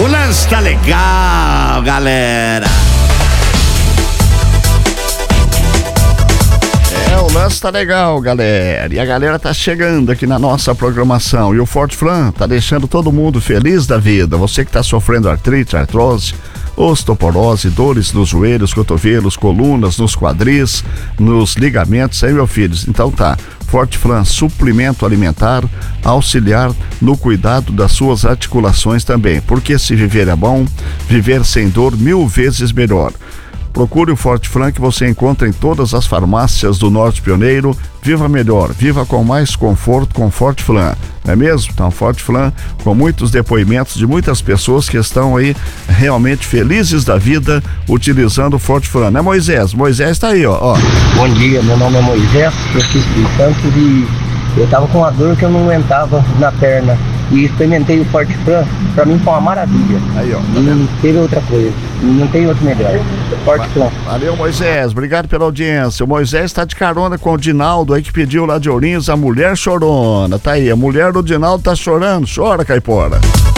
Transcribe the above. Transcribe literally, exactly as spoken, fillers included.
lance tá legal, galera. É, o lance tá legal, galera. E a galera tá chegando aqui na nossa programação. E o Forte Flan tá deixando todo mundo feliz da vida. Você que tá sofrendo artrite, artrose, osteoporose, dores nos joelhos, cotovelos, colunas, nos quadris, nos ligamentos, aí, meu filho. Então tá. Forte Flan, suplemento alimentar, auxiliar no cuidado das suas articulações também. Porque se viver é bom, viver sem dor mil vezes melhor. Procure o Forte Flan que você encontra em todas as farmácias do Norte Pioneiro. Viva melhor, viva com mais conforto com Forte Flan, não é mesmo? Então, Forte Flan, com muitos depoimentos de muitas pessoas que estão aí realmente felizes da vida utilizando o Forte Flan, né, Moisés? Moisés tá aí, ó, ó. Bom dia, meu nome é Moisés, eu fiz de Santos e eu tava com uma dor que eu não aguentava na perna e experimentei o Forte Flan, pra mim foi uma maravilha. Aí, ó. Tá e não teve outra coisa, não tem outro melhor. Forte Flan. Valeu, Moisés, obrigado pela audiência. O Moisés tá de carona com o Dinaldo aí que pediu lá de Ourinhos a mulher chorona. Tá aí, a mulher do Dinaldo tá chorando, chora, Caipora.